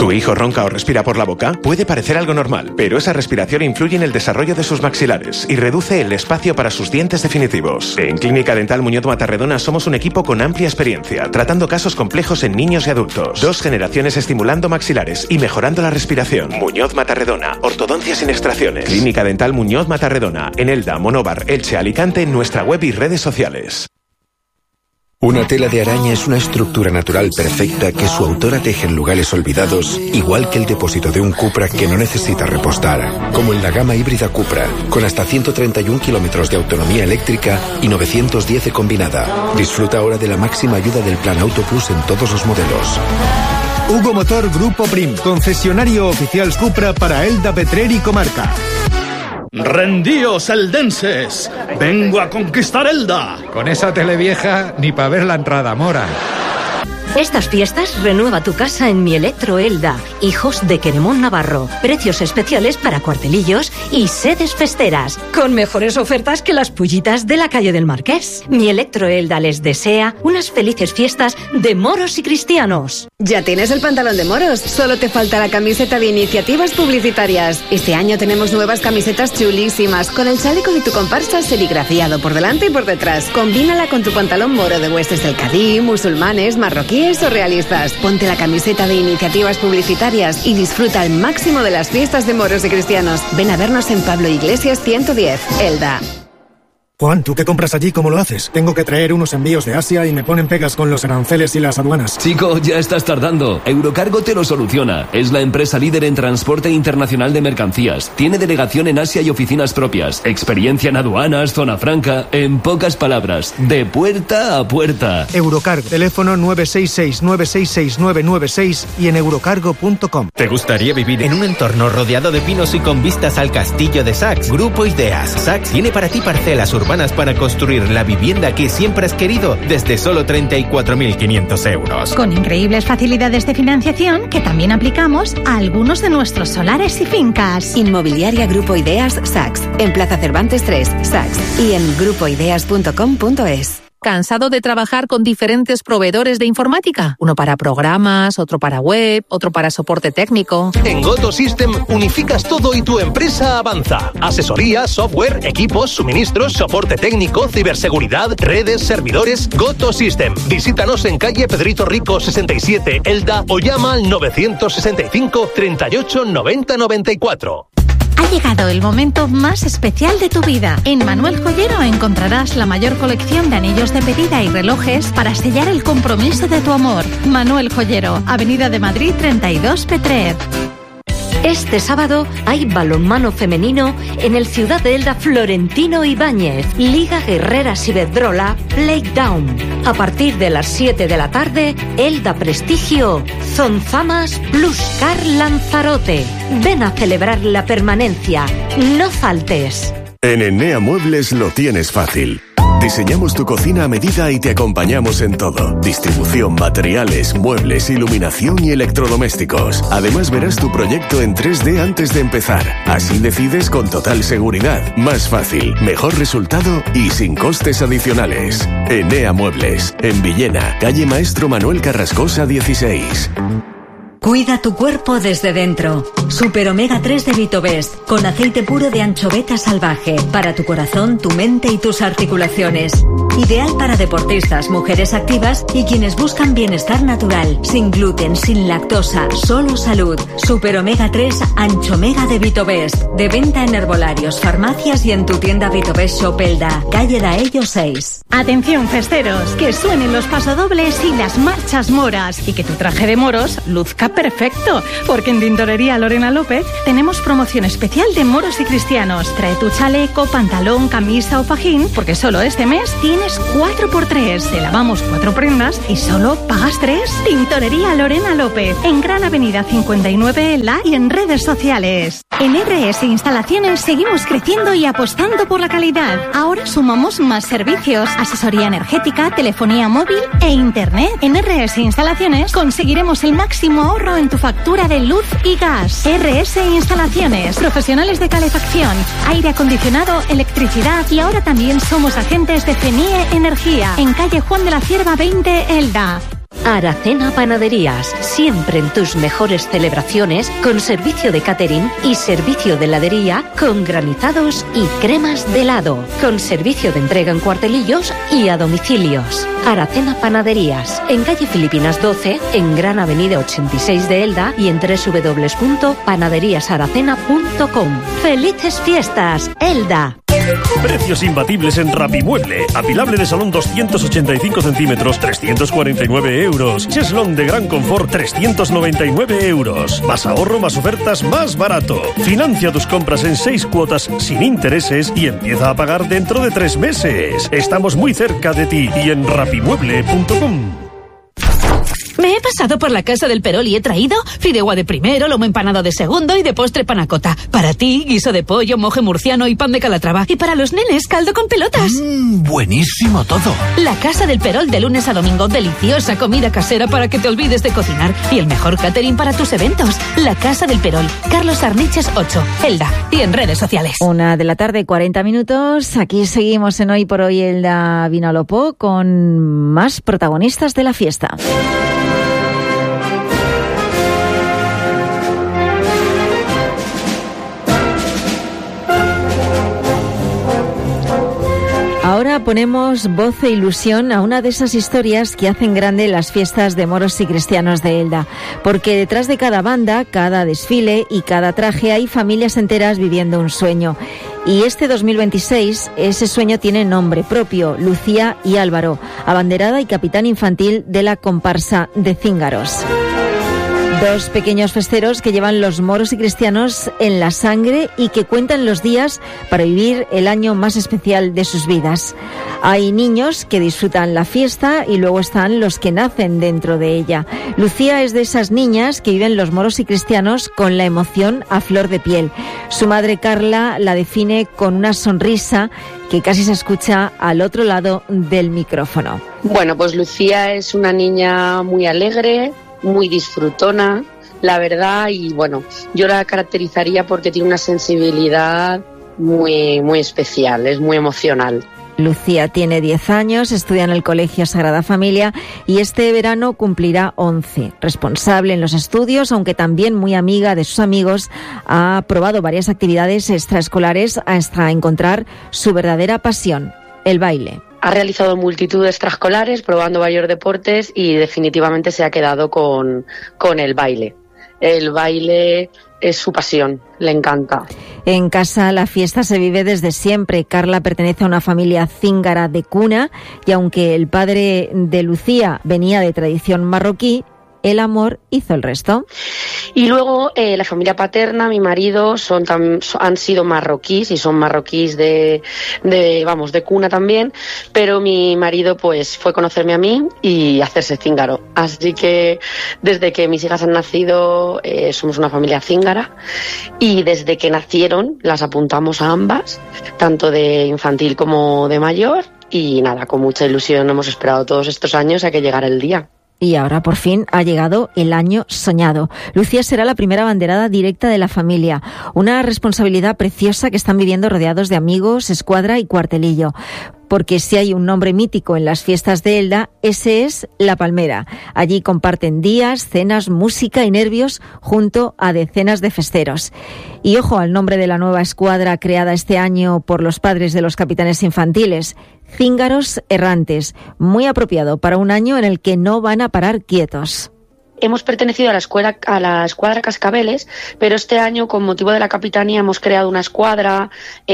¿Tu hijo ronca o respira por la boca? Puede parecer algo normal, pero esa respiración influye en el desarrollo de sus maxilares y reduce el espacio para sus dientes definitivos. En Clínica Dental Muñoz Matarredona somos un equipo con amplia experiencia, tratando casos complejos en niños y adultos. 2 generaciones estimulando maxilares y mejorando la respiración. Muñoz Matarredona, ortodoncia sin extracciones. Clínica Dental Muñoz Matarredona, en Elda, Monóvar, Elche, Alicante, en nuestra web y redes sociales. Una tela de araña es una estructura natural perfecta que su autora teje en lugares olvidados, igual que el depósito de un Cupra que no necesita repostar, como en la gama híbrida Cupra, con hasta 131 kilómetros de autonomía eléctrica y 910 combinada. Disfruta ahora de la máxima ayuda del Plan Auto Plus en todos los modelos. Hugo Motor Grupo Prim, concesionario oficial Cupra para Elda, Petrer y comarca. ¡Rendíos, eldenses! ¡Vengo a conquistar Elda! Con esa tele vieja, ni para ver la entrada, Mora. Estas fiestas renueva tu casa en Mi Electro Elda, hijos de Queremón Navarro. Precios especiales para cuartelillos y sedes festeras, con mejores ofertas que las pullitas de la calle del Marqués. Mi Electro Elda les desea unas felices fiestas de moros y cristianos. ¿Ya tienes el pantalón de moros? Solo te falta la camiseta de iniciativas publicitarias. Este año tenemos nuevas camisetas chulísimas, con el chaleco de tu comparsa serigrafiado por delante y por detrás. Combínala con tu pantalón moro de huestes del Cadí, musulmanes, marroquíes o realistas. Ponte la camiseta de iniciativas publicitarias y disfruta al máximo de las fiestas de moros y cristianos. Ven a vernos en Pablo Iglesias 110, Elda. Juan, ¿tú qué compras allí? ¿Cómo lo haces? Tengo que traer unos envíos de Asia y me ponen pegas con los aranceles y las aduanas. Chico, ya estás tardando. Eurocargo te lo soluciona. Es la empresa líder en transporte internacional de mercancías. Tiene delegación en Asia y oficinas propias. Experiencia en aduanas, zona franca. En pocas palabras, de puerta a puerta. Eurocargo. Teléfono 966-966-996 y en eurocargo.com. ¿Te gustaría vivir en un entorno rodeado de pinos y con vistas al castillo de Saks? Grupo Ideas. Saks tiene para ti parcelas urbanas para construir la vivienda que siempre has querido desde solo 34.500 euros. Con increíbles facilidades de financiación que también aplicamos a algunos de nuestros solares y fincas. Inmobiliaria Grupo Ideas Saks, en Plaza Cervantes 3, Saks, y en grupoideas.com.es. ¿Cansado de trabajar con diferentes proveedores de informática? Uno para programas, otro para web, otro para soporte técnico. En Goto System unificas todo y tu empresa avanza. Asesoría, software, equipos, suministros, soporte técnico, ciberseguridad, redes, servidores. Goto System. Visítanos en calle Pedrito Rico 67, Elda, o llama al 965 38 90 94. Ha llegado el momento más especial de tu vida. En Manuel Joyero encontrarás la mayor colección de anillos de pedida y relojes para sellar el compromiso de tu amor. Manuel Joyero, Avenida de Madrid 32, Petrer. Este sábado hay balonmano femenino en el Ciudad de Elda Florentino Ibáñez, Liga Guerreras Iberdrola Playdown. A partir de las 7 de la tarde, Elda Prestigio, Zonzamas plus Car Lanzarote. Ven a celebrar la permanencia. No faltes. En Enea Muebles lo tienes fácil. Diseñamos tu cocina a medida y te acompañamos en todo. Distribución, materiales, muebles, iluminación y electrodomésticos. Además verás tu proyecto en 3D antes de empezar. Así decides con total seguridad. Más fácil, mejor resultado y sin costes adicionales. Enea Muebles, en Villena, calle Maestro Manuel Carrascosa 16. Cuida tu cuerpo desde dentro. Super Omega 3 de Vitobest, con aceite puro de anchoveta salvaje, para tu corazón, tu mente y tus articulaciones. Ideal para deportistas, mujeres activas y quienes buscan bienestar natural, sin gluten, sin lactosa, solo salud. Super Omega 3 Anchomega de Vitobest, de venta en herbolarios, farmacias y en tu tienda Vitobest Shop Elda, calle Daello 6. Atención festeros, que suenen los pasodobles y las marchas moras y que tu traje de moros luzca perfecto, porque en Tintorería Lorena López tenemos promoción especial de moros y cristianos. Trae tu chaleco, pantalón, camisa o fajín, porque solo este mes tienes 4x3. Te lavamos 4 prendas y solo pagas 3. Tintorería Lorena López, en Gran Avenida 59 Elda y en redes sociales. En RS Instalaciones seguimos creciendo y apostando por la calidad. Ahora sumamos más servicios, asesoría energética, telefonía móvil e internet. En RS Instalaciones conseguiremos el máximo ahorro en tu factura de luz y gas. RS Instalaciones, profesionales de calefacción, aire acondicionado, electricidad, y ahora también somos agentes de CENIE Energía, en calle Juan de la Cierva 20, Elda. Aracena Panaderías, siempre en tus mejores celebraciones, con servicio de catering y servicio de heladería, con granizados y cremas de helado, con servicio de entrega en cuartelillos y a domicilios. Aracena Panaderías, en calle Filipinas 12, en Gran Avenida 86 de Elda y en www.panaderiasaracena.com. ¡Felices fiestas, Elda! Precios imbatibles en Rapimueble. Apilable de salón 285 centímetros, 349 euros. Cheslón de gran confort, 399 euros. Más ahorro, más ofertas, más barato. Financia tus compras en 6 cuotas sin intereses y empieza a pagar dentro de 3 meses. Estamos muy cerca de ti y en rapimueble.com. Me he pasado por la casa del Perol y he traído fideuá de primero, lomo empanado de segundo y de postre panacota. Para ti, guiso de pollo, moje murciano y pan de Calatrava. Y para los nenes, caldo con pelotas. Buenísimo todo. La casa del Perol de lunes a domingo. Deliciosa comida casera para que te olvides de cocinar. Y el mejor catering para tus eventos. La casa del Perol. Carlos Arniches 8, Elda. Y en redes sociales. 1:40 p.m. Aquí seguimos en Hoy por Hoy Elda Vinalopó con más protagonistas de la fiesta. Ahora ponemos voz e ilusión a una de esas historias que hacen grande las fiestas de moros y cristianos de Elda, porque detrás de cada banda, cada desfile y cada traje hay familias enteras viviendo un sueño. Y este 2026 ese sueño tiene nombre propio: Lucía y Álvaro, abanderada y capitán infantil de la comparsa de Cíngaros. 2 pequeños festeros que llevan los moros y cristianos en la sangre y que cuentan los días para vivir el año más especial de sus vidas. Hay niños que disfrutan la fiesta y luego están los que nacen dentro de ella. Lucía es de esas niñas que viven los moros y cristianos con la emoción a flor de piel. Su madre Carla la define con una sonrisa que casi se escucha al otro lado del micrófono. Bueno, pues Lucía es una niña muy alegre, muy disfrutona, la verdad, y bueno, yo la caracterizaría porque tiene una sensibilidad muy, muy especial, es muy emocional. Lucía tiene 10 años, estudia en el Colegio Sagrada Familia y este verano cumplirá 11. Responsable en los estudios, aunque también muy amiga de sus amigos, ha probado varias actividades extraescolares hasta encontrar su verdadera pasión, el baile. Ha realizado multitud de extraescolares, probando varios deportes y definitivamente se ha quedado con el baile. El baile es su pasión, le encanta. En casa la fiesta se vive desde siempre. Carla pertenece a una familia cíngara de cuna y aunque el padre de Lucía venía de tradición marroquí, el amor hizo el resto. Y luego la familia paterna, mi marido, han sido marroquíes y son marroquíes de cuna también, pero mi marido pues fue conocerme a mí y hacerse cíngaro. Así que desde que mis hijas han nacido somos una familia cíngara y desde que nacieron las apuntamos a ambas, tanto de infantil como de mayor, y nada, con mucha ilusión hemos esperado todos estos años a que llegara el día. Y ahora por fin ha llegado el año soñado. Lucía será la primera abanderada directa de la familia. Una responsabilidad preciosa que están viviendo rodeados de amigos, escuadra y cuartelillo. Porque si hay un nombre mítico en las fiestas de Elda, ese es La Palmera. Allí comparten días, cenas, música y nervios junto a decenas de festeros. Y ojo al nombre de la nueva escuadra creada este año por los padres de los capitanes infantiles: Cíngaros Errantes, muy apropiado para un año en el que no van a parar quietos. Hemos pertenecido a la escuadra Cascabeles, pero este año, con motivo de la capitanía, hemos creado una escuadra,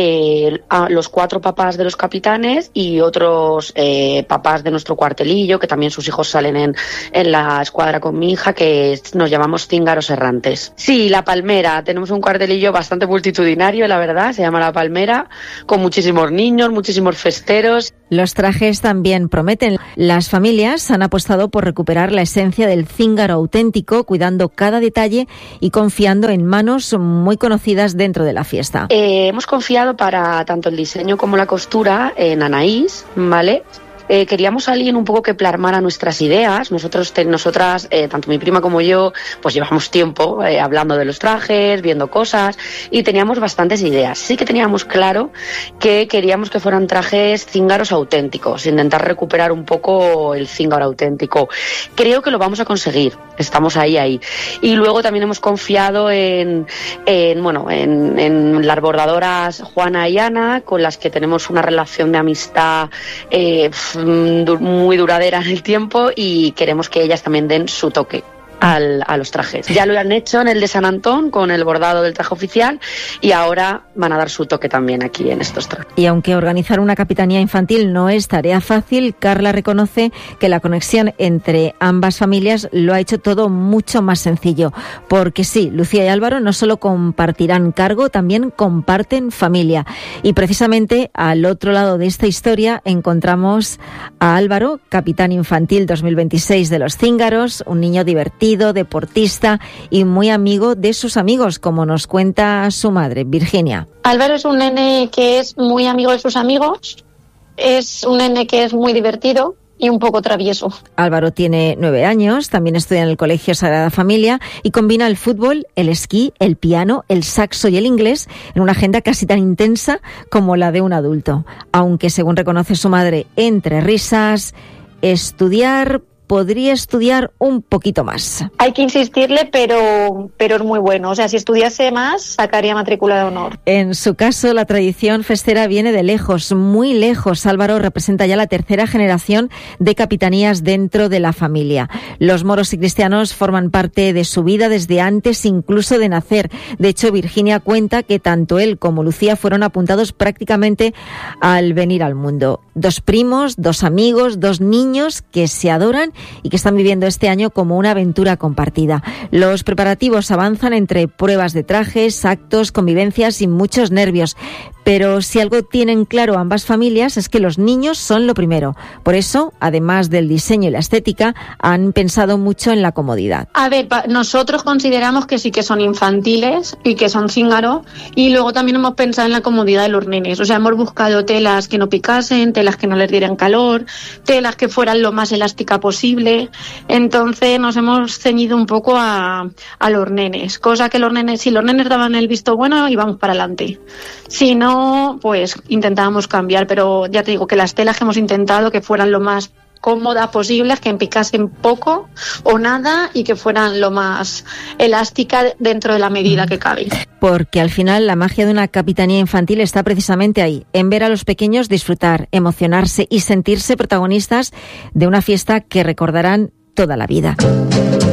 a los 4 papás de los capitanes y otros papás de nuestro cuartelillo, que también sus hijos salen en la escuadra con mi hija, que nos llamamos Cíngaros Errantes. Sí, La Palmera, tenemos un cuartelillo bastante multitudinario, la verdad, se llama La Palmera, con muchísimos niños, muchísimos festeros. Los trajes también prometen. Las familias han apostado por recuperar la esencia del cíngaro auténtico, cuidando cada detalle y confiando en manos muy conocidas dentro de la fiesta. Hemos confiado para tanto el diseño como la costura en Anaís, ¿vale? queríamos a alguien un poco que plasmara nuestras ideas. Nosotras, tanto mi prima como yo, pues llevamos tiempo hablando de los trajes, viendo cosas, y teníamos bastantes ideas. Sí que teníamos claro que queríamos que fueran trajes cíngaros auténticos, intentar recuperar un poco el cíngaro auténtico. Creo que lo vamos a conseguir, estamos ahí. Y luego también hemos confiado en las bordadoras Juana y Ana, con las que tenemos una relación de amistad muy duradera en el tiempo, y queremos que ellas también den su toque a los trajes. Ya lo han hecho en el de San Antón con el bordado del traje oficial, y ahora van a dar su toque también aquí en estos trajes. Y aunque organizar una capitanía infantil no es tarea fácil, Carla reconoce que la conexión entre ambas familias lo ha hecho todo mucho más sencillo, porque sí, Lucía y Álvaro no solo compartirán cargo, también comparten familia. Y precisamente al otro lado de esta historia encontramos a Álvaro, capitán infantil 2026 de los Cíngaros, un niño divertido, deportista y muy amigo de sus amigos, como nos cuenta su madre, Virginia. Álvaro es un nene que es muy amigo de sus amigos, es un nene que es muy divertido y un poco travieso. Álvaro tiene 9 años, también estudia en el Colegio Sagrada Familia y combina el fútbol, el esquí, el piano, el saxo y el inglés en una agenda casi tan intensa como la de un adulto. Aunque, según reconoce su madre, entre risas, podría estudiar un poquito más. Hay que insistirle, pero es muy bueno. O sea, si estudiase más, sacaría matrícula de honor. En su caso, la tradición festera viene de lejos, muy lejos. Álvaro representa ya la tercera generación de capitanías dentro de la familia. Los moros y cristianos forman parte de su vida desde antes incluso de nacer. De hecho, Virginia cuenta que tanto él como Lucía fueron apuntados prácticamente al venir al mundo. 2 primos, 2 amigos, 2 niños que se adoran y que están viviendo este año como una aventura compartida. Los preparativos avanzan entre pruebas de trajes, actos, convivencias y muchos nervios. Pero si algo tienen claro ambas familias es que los niños son lo primero. Por eso, además del diseño y la estética, han pensado mucho en la comodidad. A ver, nosotros consideramos que sí que son infantiles y que son cíngaros, y luego también hemos pensado en la comodidad de los nenes. O sea, hemos buscado telas que no picasen, telas que no les dieran calor, telas que fueran lo más elástica posible. Entonces nos hemos ceñido un poco a los nenes, cosa que si los nenes daban el visto bueno, íbamos para adelante. Si no, pues intentábamos cambiar, pero ya te digo que las telas que hemos intentado que fueran lo más cómodas posibles, que picasen poco o nada y que fueran lo más elásticas dentro de la medida que cabe. Porque al final la magia de una capitanía infantil está precisamente ahí, en ver a los pequeños disfrutar, emocionarse y sentirse protagonistas de una fiesta que recordarán toda la vida.